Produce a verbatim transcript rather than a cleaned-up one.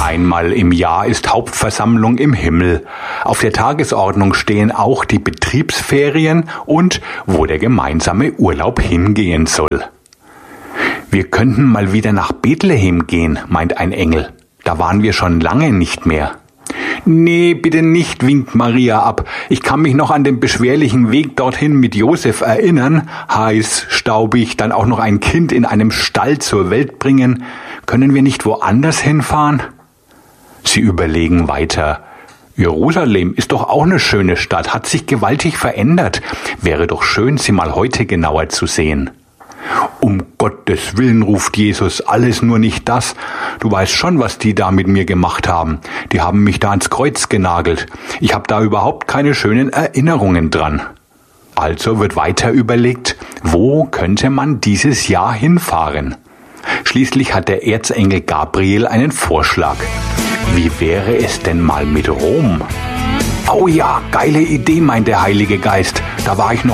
Einmal im Jahr ist Hauptversammlung im Himmel. Auf der Tagesordnung stehen auch die Betriebsferien und wo der gemeinsame Urlaub hingehen soll. Wir könnten mal wieder nach Bethlehem gehen, meint ein Engel. Da waren wir schon lange nicht mehr. Nee, bitte nicht, winkt Maria ab. Ich kann mich noch an den beschwerlichen Weg dorthin mit Josef erinnern. Heiß, staubig, dann auch noch ein Kind in einem Stall zur Welt bringen. Können wir nicht woanders hinfahren? Sie überlegen weiter. Jerusalem ist doch auch eine schöne Stadt, hat sich gewaltig verändert. Wäre doch schön, sie mal heute genauer zu sehen. Um Gottes Willen, ruft Jesus, alles nur nicht das. Du weißt schon, was die da mit mir gemacht haben. Die haben mich da ans Kreuz genagelt. Ich habe da überhaupt keine schönen Erinnerungen dran. Also wird weiter überlegt, wo könnte man dieses Jahr hinfahren? Schließlich hat der Erzengel Gabriel einen Vorschlag. Wie wäre es denn mal mit Rom? Oh ja, geile Idee, meint der Heilige Geist. Da war ich noch